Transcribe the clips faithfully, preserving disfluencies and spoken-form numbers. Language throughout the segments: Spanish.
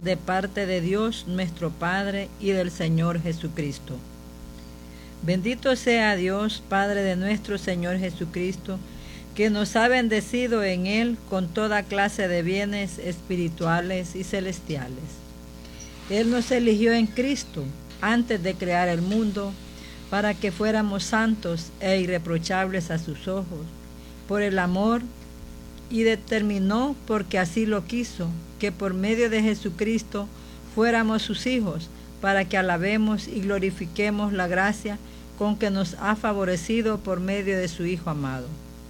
de parte de Dios nuestro Padre y del Señor Jesucristo. Bendito sea Dios, Padre de nuestro Señor Jesucristo, que nos ha bendecido en Él con toda clase de bienes espirituales y celestiales. Él nos eligió en Cristo antes de crear el mundo para que fuéramos santos e irreprochables a sus ojos, por el amor, y determinó, porque así lo quiso, que por medio de Jesucristo fuéramos sus hijos, para que alabemos y glorifiquemos la gracia con que nos ha favorecido por medio de su Hijo amado.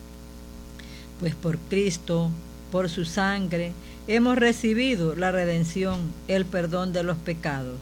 Pues por Cristo, por su sangre, hemos recibido la redención, el perdón de los pecados.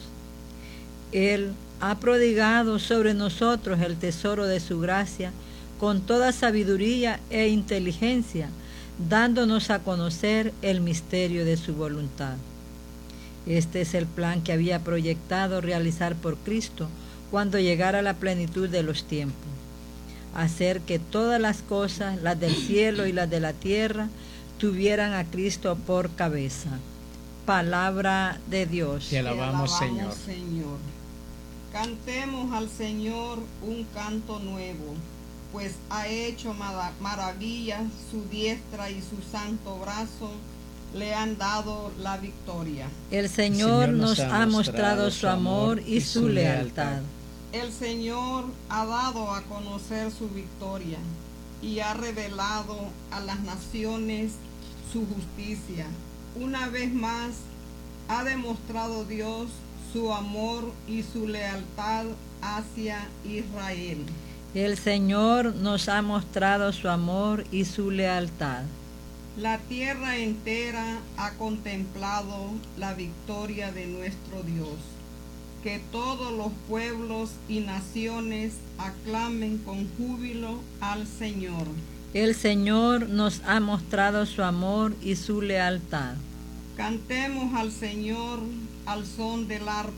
Él ha prodigado sobre nosotros el tesoro de su gracia con toda sabiduría e inteligencia, dándonos a conocer el misterio de su voluntad. Este es el plan que había proyectado realizar por Cristo cuando llegara la plenitud de los tiempos: hacer que todas las cosas, las del cielo y las de la tierra, tuvieran a Cristo por cabeza. Palabra de Dios. Te alabamos, Te Señor. alabamos, Señor. Cantemos al Señor un canto nuevo, pues ha hecho maravillas, su diestra y su santo brazo le han dado la victoria. El Señor, el Señor nos, nos ha mostrado su amor y su lealtad. El Señor ha dado a conocer su victoria y ha revelado a las naciones su justicia. Una vez más ha demostrado Dios su amor y su lealtad hacia Israel. El Señor nos ha mostrado su amor y su lealtad. La tierra entera ha contemplado la victoria de nuestro Dios. Que todos los pueblos y naciones aclamen con júbilo al Señor. El Señor nos ha mostrado su amor y su lealtad. Cantemos al Señor al son del arpa.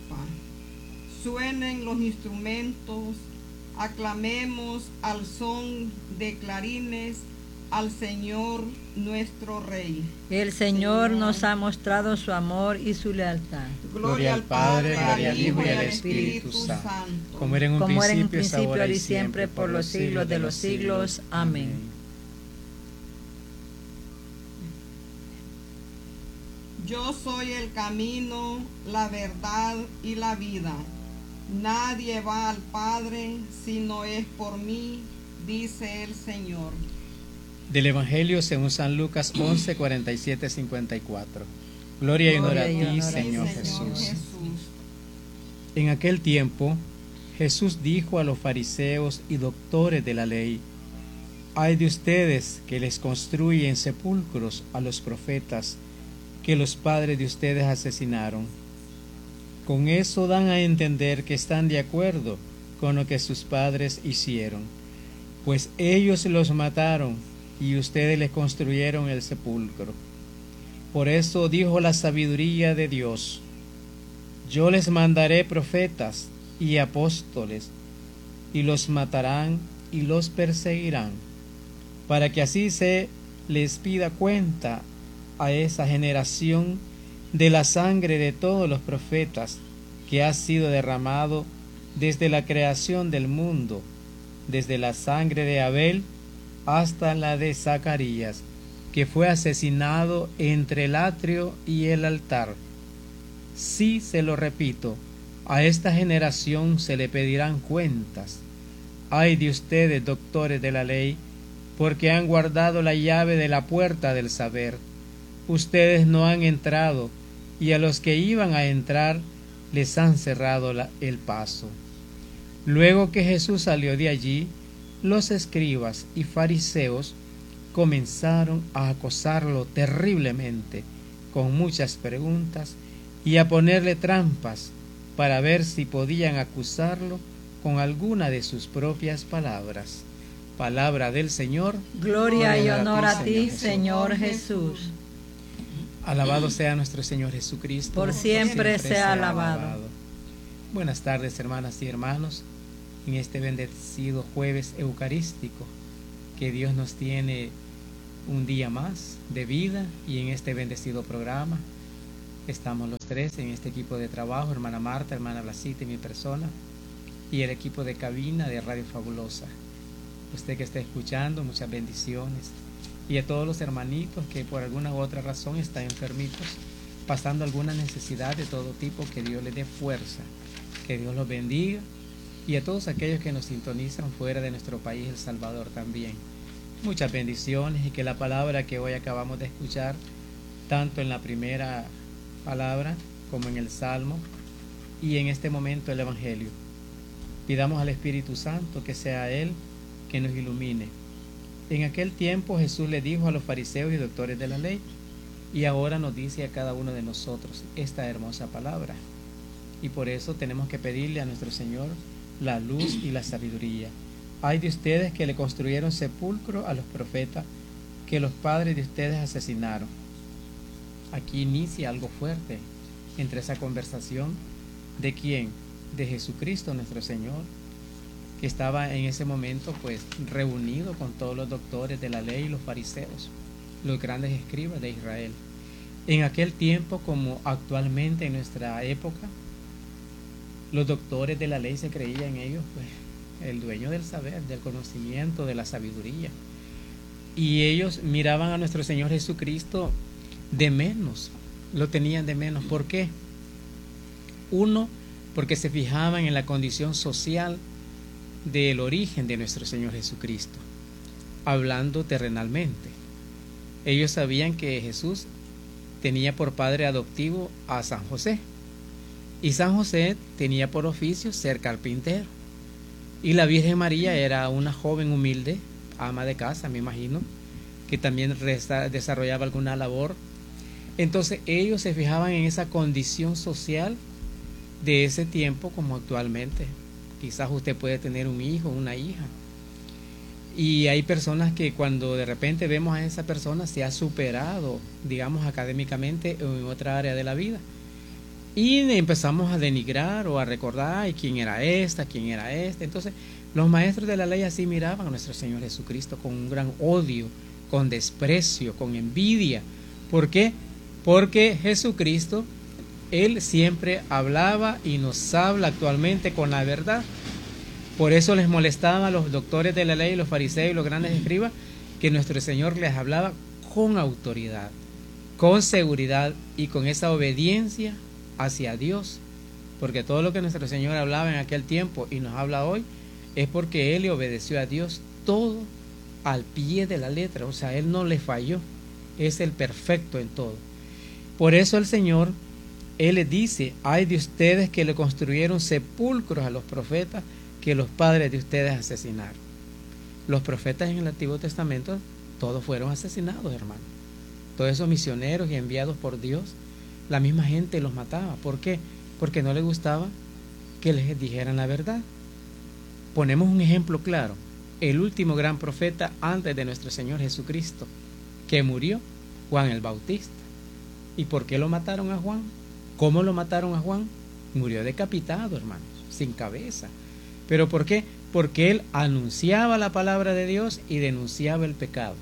Suenen los instrumentos. Aclamemos al son de clarines al Señor nuestro Rey. El Señor, Señor nos ha mostrado su amor y su lealtad. Gloria al Padre, gloria al Hijo y al Espíritu Santo, como era en un como principio, era en principio ahora y siempre, por los siglos de los siglos. Amén. Yo soy el camino, la verdad y la vida. Nadie va al Padre si no es por mí, dice el Señor. Del Evangelio según San Lucas once, cuarenta y siete, cincuenta y cuatro. Gloria y honor a ti, Señor Jesús. En aquel tiempo, Jesús dijo a los fariseos y doctores de la ley: ay de ustedes que les construyen sepulcros a los profetas que los padres de ustedes asesinaron. Con eso dan a entender que están de acuerdo con lo que sus padres hicieron, pues ellos los mataron y ustedes les construyeron el sepulcro. Por eso dijo la sabiduría de Dios: yo les mandaré profetas y apóstoles, y los matarán y los perseguirán, para que así se les pida cuenta a esa generación de la sangre de todos los profetas que ha sido derramado desde la creación del mundo, desde la sangre de Abel hasta la de Zacarías, que fue asesinado entre el atrio y el altar. Sí, se lo repito, a esta generación se le pedirán cuentas. Ay de ustedes, doctores de la ley, porque han guardado la llave de la puerta del saber. Ustedes no han entrado, y a los que iban a entrar les han cerrado la, el paso. Luego que Jesús salió de allí, los escribas y fariseos comenzaron a acosarlo terriblemente con muchas preguntas y a ponerle trampas para ver si podían acusarlo con alguna de sus propias palabras. Palabra del Señor. Gloria y honor a ti, Señor Jesús. Alabado sea nuestro Señor Jesucristo. Por siempre sea alabado. Buenas tardes, hermanas y hermanos, en este bendecido jueves eucarístico que Dios nos tiene un día más de vida, y en este bendecido programa Estamos los tres en este equipo de trabajo, hermana Marta, hermana Blasita y mi persona, y el equipo de cabina de Radio Fabulosa. Usted que está escuchando, muchas bendiciones. Y a todos los hermanitos que por alguna u otra razón están enfermitos, pasando alguna necesidad de todo tipo, que Dios les dé fuerza, que Dios los bendiga. Y a todos aquellos que nos sintonizan fuera de nuestro país, El Salvador también. Muchas bendiciones, y que la palabra que hoy acabamos de escuchar, tanto en la primera palabra como en el Salmo y en este momento el Evangelio, pidamos al Espíritu Santo que sea Él que nos ilumine. En aquel tiempo Jesús le dijo a los fariseos y doctores de la ley, y ahora nos dice a cada uno de nosotros esta hermosa palabra. Y por eso tenemos que pedirle a nuestro Señor la luz y la sabiduría. Hay de ustedes que le construyeron sepulcro a los profetas que los padres de ustedes asesinaron. Aquí inicia algo fuerte entre esa conversación. ¿De quién? De Jesucristo nuestro Señor, que estaba en ese momento pues reunido con todos los doctores de la ley y los fariseos, los grandes escribas de Israel. En aquel tiempo, como actualmente en nuestra época, los doctores de la ley se creían en ellos pues el dueño del saber, del conocimiento, de la sabiduría, y ellos miraban a nuestro Señor Jesucristo de menos, lo tenían de menos. ¿Por qué? Uno, porque se fijaban en la condición social del origen de nuestro Señor Jesucristo, hablando terrenalmente. Ellos sabían que Jesús tenía por padre adoptivo a San José, y San José tenía por oficio ser carpintero, y la Virgen María era una joven humilde, ama de casa, me imagino, que también desarrollaba alguna labor. Entonces ellos se fijaban en esa condición social de ese tiempo como actualmente. Quizás usted puede tener un hijo, una hija, y hay personas que cuando de repente vemos a esa persona se ha superado, digamos, académicamente o en otra área de la vida, y empezamos a denigrar o a recordar ay, quién era esta, quién era este. Entonces los maestros de la ley así miraban a nuestro Señor Jesucristo con un gran odio, con desprecio, con envidia. ¿Por qué? Porque Jesucristo, Él siempre hablaba y nos habla actualmente con la verdad. Por eso les molestaban a los doctores de la ley, los fariseos y los grandes escribas, que nuestro Señor les hablaba con autoridad, con seguridad y con esa obediencia hacia Dios. Porque todo lo que nuestro Señor hablaba en aquel tiempo y nos habla hoy es porque Él le obedeció a Dios todo al pie de la letra. O sea, Él no le falló, es el perfecto en todo. Por eso el Señor, Él les dice, hay de ustedes que le construyeron sepulcros a los profetas que los padres de ustedes asesinaron. Los profetas en el Antiguo Testamento todos fueron asesinados, hermano. Todos esos misioneros y enviados por Dios, la misma gente los mataba. ¿Por qué? Porque no les gustaba que les dijeran la verdad. Ponemos un ejemplo claro. El último gran profeta antes de nuestro Señor Jesucristo, que murió, Juan el Bautista. ¿Y por qué lo mataron a Juan? ¿Cómo lo mataron a Juan? Murió decapitado, hermanos, sin cabeza. ¿Pero por qué? Porque él anunciaba la palabra de Dios y denunciaba el pecado.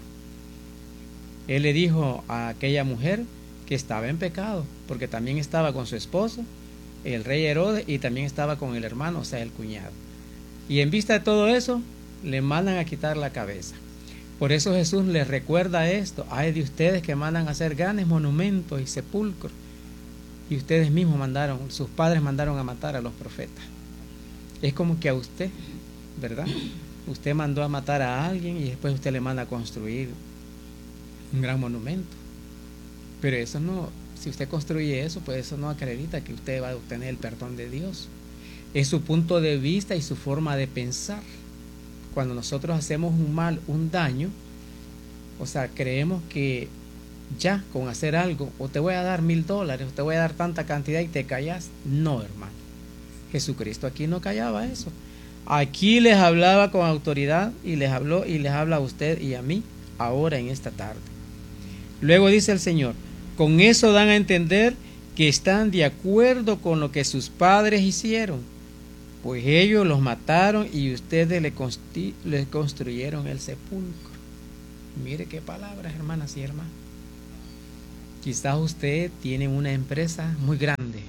Él le dijo a aquella mujer que estaba en pecado, porque también estaba con su esposo, el rey Herodes, y también estaba con el hermano, o sea, el cuñado. Y en vista de todo eso, le mandan a quitar la cabeza. Por eso Jesús les recuerda esto. Hay de ustedes que mandan a hacer grandes monumentos y sepulcros, y ustedes mismos mandaron, sus padres mandaron a matar a los profetas. Es como que a usted, ¿verdad? Usted mandó a matar a alguien y después usted le manda a construir un gran monumento. Pero eso no, si usted construye eso, pues eso no acredita que usted va a obtener el perdón de Dios. Es su punto de vista y su forma de pensar. Cuando nosotros hacemos un mal, un daño, o sea, creemos que ya con hacer algo, o te voy a dar mil dólares, o te voy a dar tanta cantidad y te callas. No, hermano. Jesucristo aquí no callaba eso. Aquí les hablaba con autoridad y les habló y les habla a usted y a mí ahora en esta tarde. Luego dice el Señor, con eso dan a entender que están de acuerdo con lo que sus padres hicieron, pues ellos los mataron y ustedes le, constru le construyeron el sepulcro. Mire qué palabras, hermanas y hermanos. Quizás usted tiene una empresa muy grande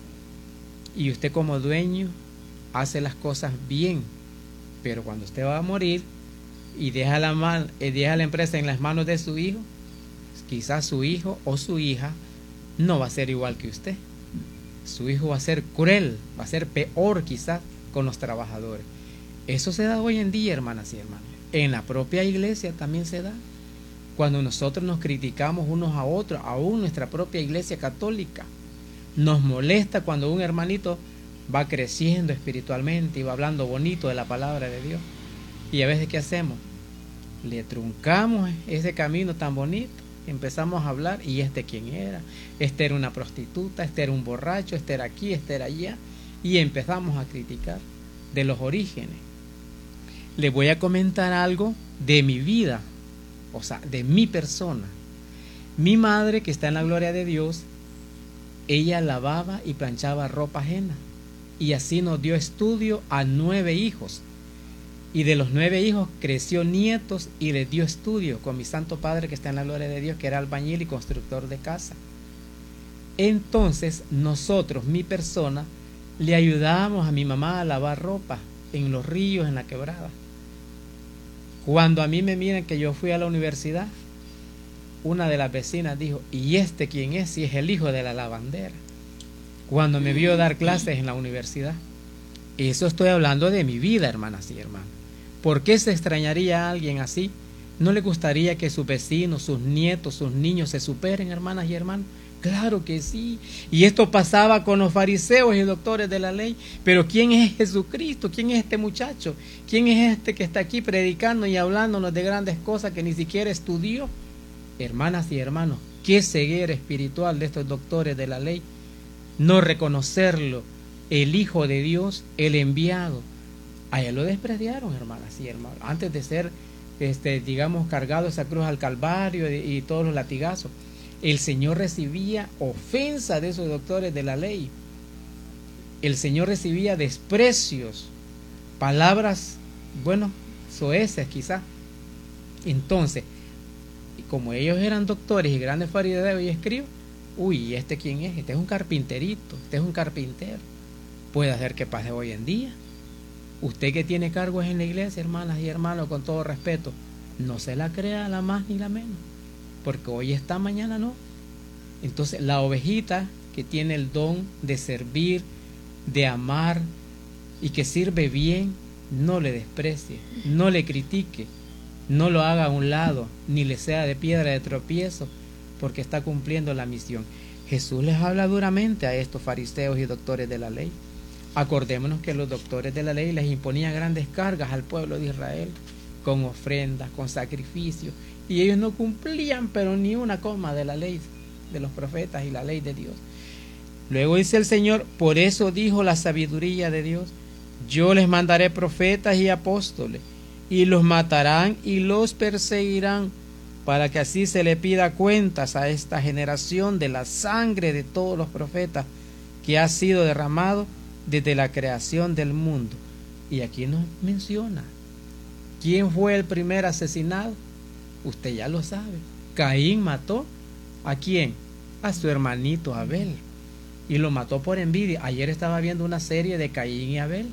y usted como dueño hace las cosas bien, pero cuando usted va a morir y deja la, man, eh, deja la empresa en las manos de su hijo, quizás su hijo o su hija no va a ser igual que usted. Su hijo va a ser cruel, va a ser peor quizás con los trabajadores. Eso se da hoy en día, hermanas y hermanos. En la propia iglesia también se da. Cuando nosotros nos criticamos unos a otros, aún nuestra propia iglesia católica, nos molesta cuando un hermanito va creciendo espiritualmente y va hablando bonito de la palabra de Dios. Y a veces, ¿qué hacemos? Le truncamos ese camino tan bonito, empezamos a hablar, y este quién era, este era una prostituta, este era un borracho, este era aquí, este era allá, y empezamos a criticar de los orígenes. Les voy a comentar algo de mi vida, o sea, de mi persona. Mi madre, que está en la gloria de Dios, ella lavaba y planchaba ropa ajena, y así nos dio estudio a nueve hijos, y de los nueve hijos creció nietos y les dio estudio con mi santo padre, que está en la gloria de Dios, que era albañil y constructor de casa. Entonces nosotros, mi persona, le ayudábamos a mi mamá a lavar ropa en los ríos, en la quebrada. Cuando a mí me miran que yo fui a la universidad, una de las vecinas dijo: ¿y este quién es? Si es el hijo de la lavandera. Cuando me vio dar clases en la universidad. Eso estoy hablando de mi vida, hermanas y hermanos. ¿Por qué se extrañaría a alguien así? ¿No le gustaría que sus vecinos, sus nietos, sus niños se superen, hermanas y hermanos? Claro que sí. Y esto pasaba con los fariseos y doctores de la ley. Pero ¿quién es Jesucristo? ¿Quién es este muchacho? ¿Quién es este que está aquí predicando y hablándonos de grandes cosas que ni siquiera estudió? Hermanas y hermanos, qué ceguera espiritual de estos doctores de la ley. No reconocerlo, el Hijo de Dios, el enviado. A él lo despreciaron, hermanas y hermanos. Antes de ser, este, digamos, cargado esa cruz al Calvario y, y todos los latigazos, el Señor recibía ofensa de esos doctores de la ley. El Señor recibía desprecios, palabras, bueno, soeces quizás. Entonces, como ellos eran doctores y grandes fariseos y escribas, uy, ¿este quién es? Este es un carpinterito, este es un carpintero. Puede hacer que pase hoy en día. Usted que tiene cargos en la iglesia, hermanas y hermanos, con todo respeto, no se la crea la más ni la menos, porque hoy está, mañana no. Entonces la ovejita que tiene el don de servir, de amar y que sirve bien, no le desprecie, no le critique, no lo haga a un lado, ni le sea de piedra de tropiezo, porque está cumpliendo la misión. Jesús les habla duramente a estos fariseos y doctores de la ley. Acordémonos que los doctores de la ley les imponían grandes cargas al pueblo de Israel, con ofrendas, con sacrificios, y ellos no cumplían pero ni una coma de la ley de los profetas y la ley de Dios. Luego dice el Señor: por eso dijo la sabiduría de Dios: yo les mandaré profetas y apóstoles, y los matarán y los perseguirán, para que así se le pida cuentas a esta generación de la sangre de todos los profetas que ha sido derramado desde la creación del mundo. Y aquí nos menciona quién fue el primer asesinado. Usted ya lo sabe. Caín mató ¿a quién? A su hermanito Abel, y lo mató por envidia. Ayer estaba viendo una serie de Caín y Abel,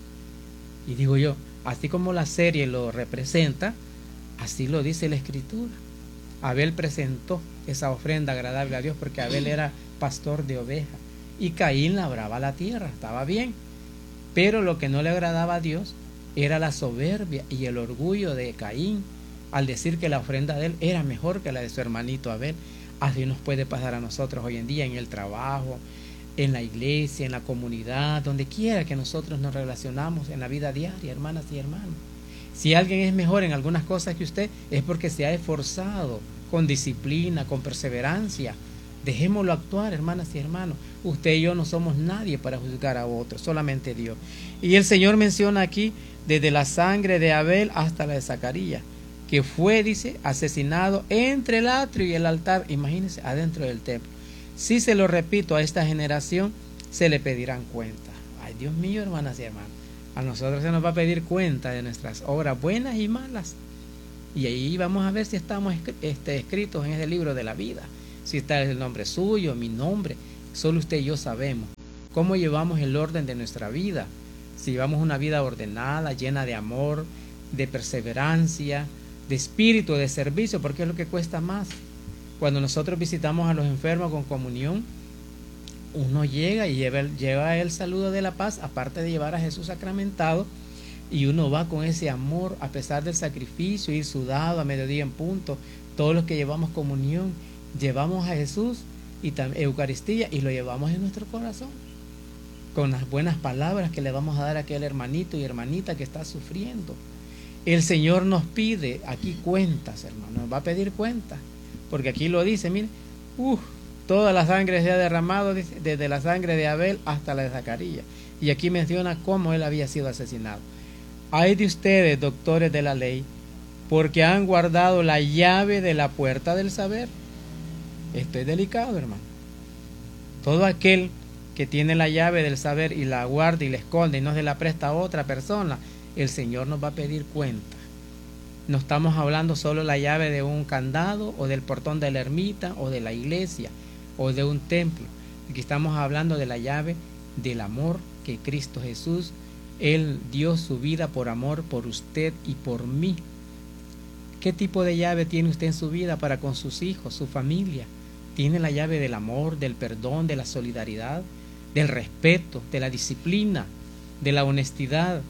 y digo yo, así como la serie lo representa, así lo dice la Escritura. Abel presentó esa ofrenda agradable a Dios, porque Abel era pastor de ovejas, y Caín labraba la tierra, estaba bien. Pero lo que no le agradaba a Dios era la soberbia y el orgullo de Caín, al decir que la ofrenda de él era mejor que la de su hermanito Abel. Así nos puede pasar a nosotros hoy en día, en el trabajo, en la iglesia, en la comunidad, donde quiera que nosotros nos relacionamos en la vida diaria, hermanas y hermanos. Si alguien es mejor en algunas cosas que usted, es porque se ha esforzado con disciplina, con perseverancia. Dejémoslo actuar, hermanas y hermanos. Usted y yo no somos nadie para juzgar a otros, solamente Dios. Y el Señor menciona aquí desde la sangre de Abel hasta la de Zacarías, que fue, dice, asesinado entre el atrio y el altar. Imagínense, adentro del templo. Si se lo repito, a esta generación se le pedirán cuenta. Ay, Dios mío, hermanas y hermanos, a nosotros se nos va a pedir cuenta de nuestras obras buenas y malas. Y ahí vamos a ver si estamos este, escritos en ese libro de la vida. si está el nombre suyo, mi nombre, solo usted y yo sabemos cómo llevamos el orden de nuestra vida, si llevamos una vida ordenada, llena de amor, de perseverancia, de espíritu, de servicio, porque es lo que cuesta más. Cuando nosotros visitamos a los enfermos con comunión, uno llega y lleva, lleva el saludo de la paz, aparte de llevar a Jesús sacramentado, y uno va con ese amor, a pesar del sacrificio, ir sudado a mediodía en punto. Todos los que llevamos comunión, llevamos a Jesús y también Eucaristía, y lo llevamos en nuestro corazón, con las buenas palabras que le vamos a dar a aquel hermanito y hermanita que está sufriendo. El Señor nos pide aquí cuentas, hermano, nos va a pedir cuentas, porque aquí lo dice, mire, uh, toda la sangre se ha derramado, dice, desde la sangre de Abel hasta la de Zacarías, y aquí menciona cómo él había sido asesinado. Ay de ustedes, doctores de la ley, porque han guardado la llave de la puerta del saber. Esto es delicado, hermano. Todo aquel que tiene la llave del saber y la guarda y la esconde y no se la presta a otra persona, el Señor nos va a pedir cuenta. No estamos hablando solo de la llave de un candado o del portón de la ermita o de la iglesia o de un templo. Aquí estamos hablando de la llave del amor que Cristo Jesús, Él dio su vida por amor por usted y por mí. ¿Qué tipo de llave tiene usted en su vida para con sus hijos, su familia? ¿Tiene la llave del amor, del perdón, de la solidaridad, del respeto, de la disciplina, de la honestidad,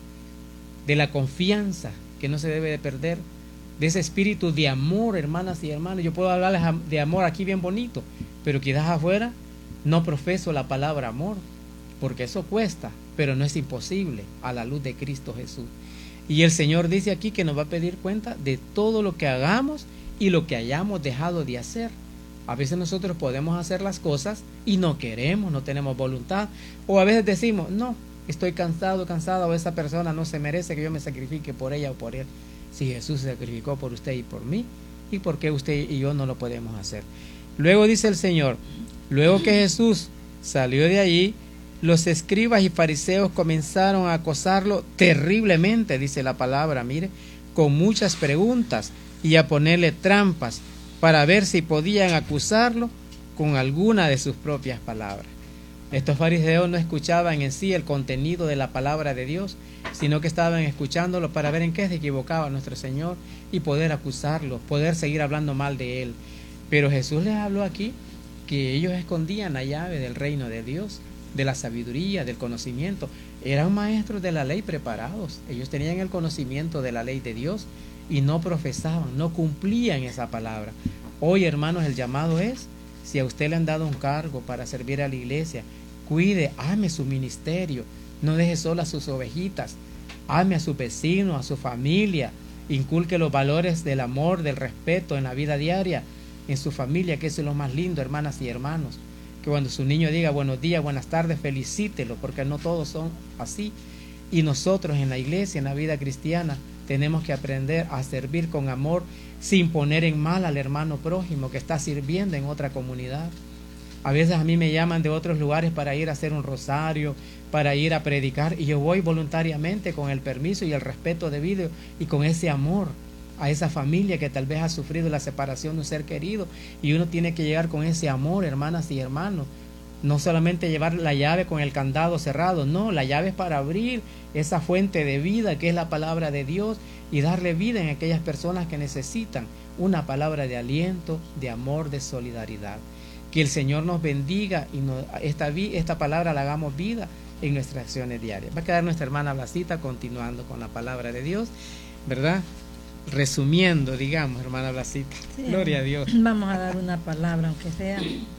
de la confianza que no se debe de perder, de ese espíritu de amor, hermanas y hermanos? Yo puedo hablarles de amor aquí bien bonito, pero quizás afuera no profeso la palabra amor, porque eso cuesta, pero no es imposible a la luz de Cristo Jesús. Y el Señor dice aquí que nos va a pedir cuenta de todo lo que hagamos y lo que hayamos dejado de hacer. A veces nosotros podemos hacer las cosas y no queremos, no tenemos voluntad, o a veces decimos, no, estoy cansado, cansada, o esa persona no se merece que yo me sacrifique por ella o por él. Si Jesús se sacrificó por usted y por mí, ¿y por qué usted y yo no lo podemos hacer? Luego dice el Señor, luego que Jesús salió de allí, los escribas y fariseos comenzaron a acosarlo terriblemente, dice la palabra, mire, con muchas preguntas y a ponerle trampas para ver si podían acusarlo con alguna de sus propias palabras. Estos fariseos no escuchaban en sí el contenido de la palabra de Dios, sino que estaban escuchándolo para ver en qué se equivocaba nuestro Señor y poder acusarlo, poder seguir hablando mal de Él. Pero Jesús les habló aquí que ellos escondían la llave del reino de Dios, de la sabiduría, del conocimiento. Eran maestros de la ley preparados, ellos tenían el conocimiento de la ley de Dios y no profesaban, no cumplían esa palabra. Hoy, hermanos, el llamado es, si a usted le han dado un cargo para servir a la iglesia, cuide, ame su ministerio, no deje solas sus ovejitas, ame a su vecino, a su familia, inculque los valores del amor, del respeto en la vida diaria, en su familia, que eso es lo más lindo, hermanas y hermanos. Que cuando su niño diga buenos días, buenas tardes, felicítelo, porque no todos son así. Y nosotros en la iglesia, en la vida cristiana, tenemos que aprender a servir con amor, sin poner en mal al hermano prójimo que está sirviendo en otra comunidad. A veces a mí me llaman de otros lugares para ir a hacer un rosario, para ir a predicar, y yo voy voluntariamente con el permiso y el respeto debido y con ese amor a esa familia que tal vez ha sufrido la separación de un ser querido, y uno tiene que llegar con ese amor, hermanas y hermanos, no solamente llevar la llave con el candado cerrado, no, la llave es para abrir esa fuente de vida que es la palabra de Dios y darle vida en aquellas personas que necesitan una palabra de aliento, de amor, de solidaridad. Que el Señor nos bendiga y nos, esta, esta palabra la hagamos vida en nuestras acciones diarias. Va a quedar nuestra hermana Blasita continuando con la palabra de Dios, ¿verdad? Resumiendo, digamos, hermana Blasita. Sí, gloria a Dios. Vamos a dar una palabra, aunque sea.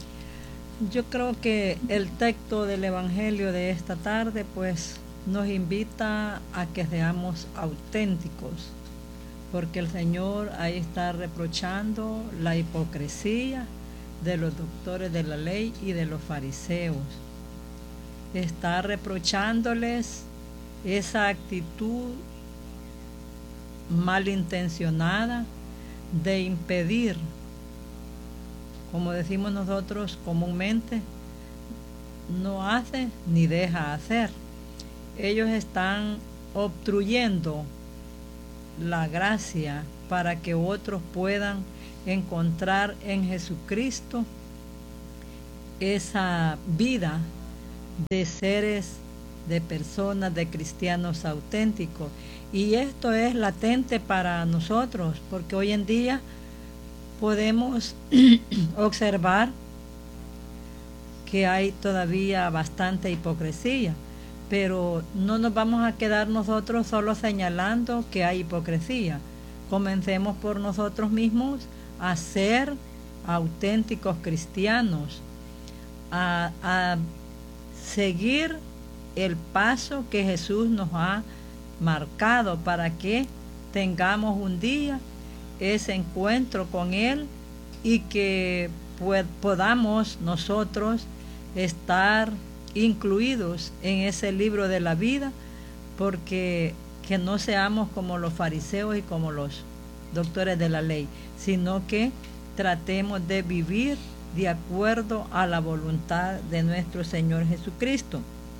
Yo creo que el texto del Evangelio de esta tarde, pues, nos invita a que seamos auténticos, porque el Señor ahí está reprochando la hipocresía de los doctores de la ley y de los fariseos. Está reprochándoles esa actitud malintencionada de impedir, como decimos nosotros comúnmente, no hace ni deja hacer. Ellos están obstruyendo la gracia para que otros puedan encontrar en Jesucristo esa vida de seres, de personas, de cristianos auténticos. Y esto es latente para nosotros, porque hoy en día podemos observar que hay todavía bastante hipocresía, pero no nos vamos a quedar nosotros solo señalando que hay hipocresía. Comencemos por nosotros mismos a ser auténticos cristianos, a, a seguir el paso que Jesús nos ha marcado para que tengamos un día ese encuentro con Él y que pues, podamos nosotros estar incluidos en ese libro de la vida, porque que no seamos como los fariseos y como los doctores de la ley, sino que tratemos de vivir de acuerdo a la voluntad de nuestro Señor Jesucristo.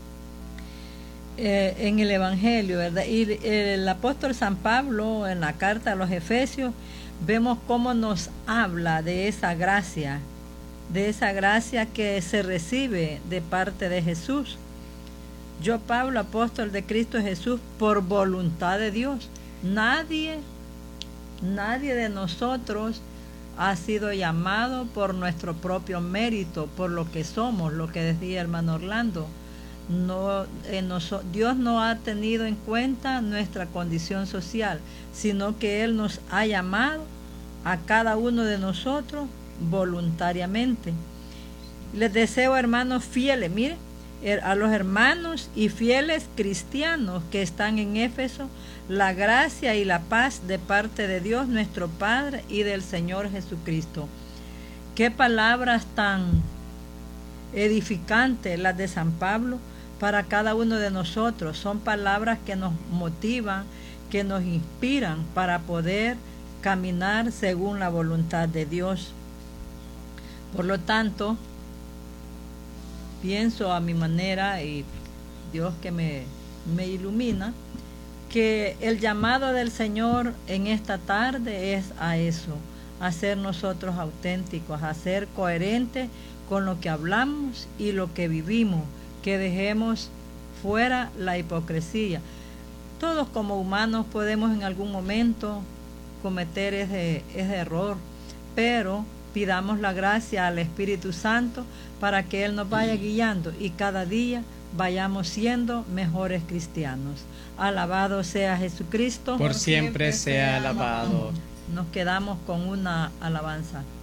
Eh, en el Evangelio, ¿verdad? Y el apóstol San Pablo, en la carta a los Efesios, vemos cómo nos habla de esa gracia, de esa gracia que se recibe de parte de Jesús. Yo, Pablo, apóstol de Cristo Jesús, por voluntad de Dios. Nadie, nadie de nosotros ha sido llamado por nuestro propio mérito, por lo que somos, lo que decía el hermano Orlando. No, eh, nos, Dios no ha tenido en cuenta nuestra condición social, sino que Él nos ha llamado a cada uno de nosotros voluntariamente. Les deseo, hermanos fieles, miren, a los hermanos y fieles cristianos que están en Éfeso, la gracia y la paz de parte de Dios nuestro Padre y del Señor Jesucristo. Qué palabras tan edificantes las de San Pablo para cada uno de nosotros. Son palabras que nos motivan, que nos inspiran para poder caminar según la voluntad de Dios. Por lo tanto, pienso a mi manera, y Dios que me, me ilumina, que el llamado del Señor en esta tarde es a eso, a ser nosotros auténticos, a ser coherentes con lo que hablamos y lo que vivimos, que dejemos fuera la hipocresía. Todos como humanos podemos en algún momento cometer ese, ese error, pero pidamos la gracia al Espíritu Santo para que Él nos vaya guiando y cada día vayamos siendo mejores cristianos. Alabado sea Jesucristo. Por siempre sea alabado. Nos quedamos con una alabanza.